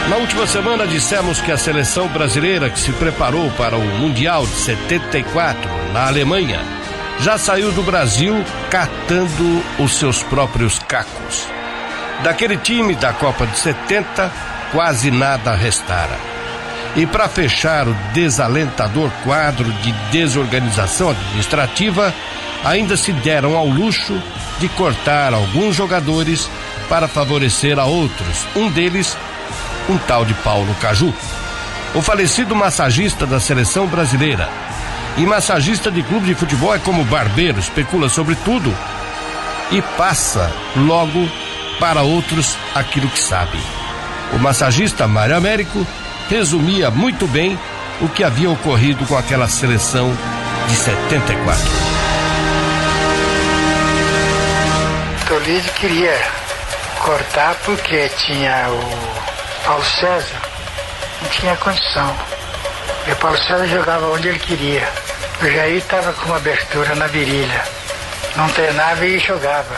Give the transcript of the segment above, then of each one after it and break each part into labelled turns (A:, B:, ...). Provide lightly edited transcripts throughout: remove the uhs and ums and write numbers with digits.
A: Na última semana dissemos que a seleção brasileira que se preparou para o Mundial de 74 na Alemanha já saiu do Brasil catando os seus próprios cacos. Daquele time da Copa de 70, quase nada restara. E para fechar o desalentador quadro de desorganização administrativa, ainda se deram ao luxo de cortar alguns jogadores para favorecer a outros. Um deles, um tal de Paulo Caju, o falecido massagista da seleção brasileira. E massagista de clube de futebol é como barbeiro, especula sobre tudo e passa logo para outros aquilo que sabe. O massagista Mário Américo resumia muito bem o que havia ocorrido com aquela seleção de 74.
B: Toledo queria cortar porque tinha o Paulo César, não tinha condição. E o Paulo César jogava onde ele queria. O Jair estava com uma abertura na virilha. Não treinava e jogava.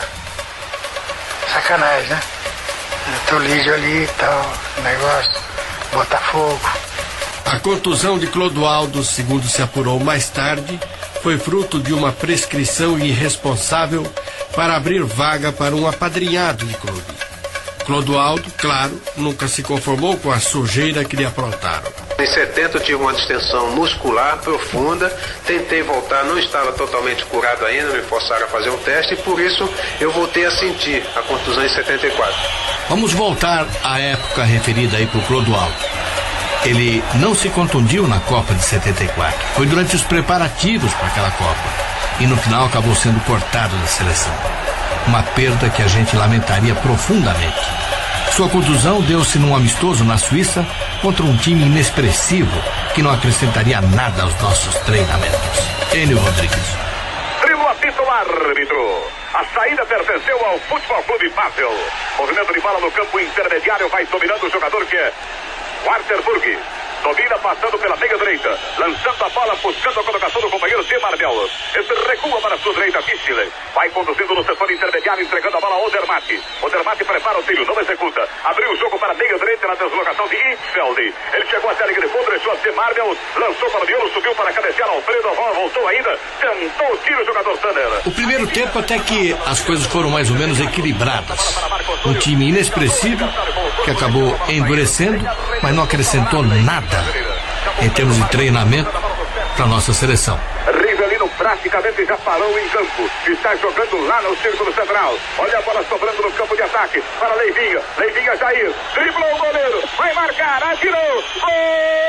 B: Sacanagem, né? Toledo ali e tal, negócio, Botafogo.
A: A contusão de Clodoaldo, segundo se apurou mais tarde, foi fruto de uma prescrição irresponsável para abrir vaga para um apadrinhado de clube. Clodoaldo, claro, nunca se conformou com a sujeira que lhe aprontaram.
C: Em 70 eu tive uma distensão muscular profunda, tentei voltar, não estava totalmente curado ainda, me forçaram a fazer um teste e por isso eu voltei a sentir a contusão em 74.
D: Vamos voltar à época referida aí por Clodoaldo. Ele não se contundiu na Copa de 74, foi durante os preparativos para aquela Copa e no final acabou sendo cortado da seleção. Uma perda que a gente lamentaria profundamente. Sua contusão deu-se num amistoso na Suíça contra um time inexpressivo que não acrescentaria nada aos nossos treinamentos. Enio Rodrigues.
E: Trilo apita o árbitro. A saída pertenceu ao Futebol Clube Basel. Movimento de bola no campo intermediário, vai dominando o jogador que é Waterburg. Domina passando pela meia direita, lançando a bola, buscando a colocação do companheiro de Marmel. Esse recua para a sua direita, Fischler. Vai conduzindo no setor intermediário, entregando a bola ao Odermatt. Odermatt prepara o tiro, não executa. Abriu o jogo para a meia direita na deslocação de Hitzfeld. Ele chegou até a linha de fundo, deixou a de Marmel, lançou para o miolo, subiu para cabecear Alfredo, a bola voltou ainda, tentou o tiro o jogador Tanner.
D: O primeiro tempo até que as coisas foram mais ou menos equilibradas. Um time inexpressivo que acabou endurecendo, mas não acrescentou nada em termos de treinamento para nossa seleção.
E: Rivelino praticamente já parou em campo, está jogando lá no círculo central. Olha a bola sobrando no campo de ataque para Leivinha, Leivinha Jair, driblou o goleiro, vai marcar, atirou, gol!